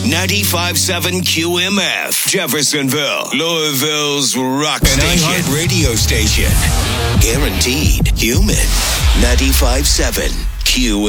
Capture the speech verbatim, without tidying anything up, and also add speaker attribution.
Speaker 1: ninety-five point seven Q M F, Jeffersonville, Louisville's rockin' iHeart radio station. Guaranteed human. ninety-five point seven Q M F.